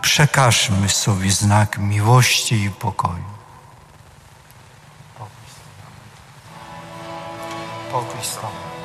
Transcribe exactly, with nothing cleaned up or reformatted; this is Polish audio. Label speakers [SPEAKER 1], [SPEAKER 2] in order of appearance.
[SPEAKER 1] przekażmy sobie znak miłości i pokoju. Pokój z Tobą. Pokój z Tobą.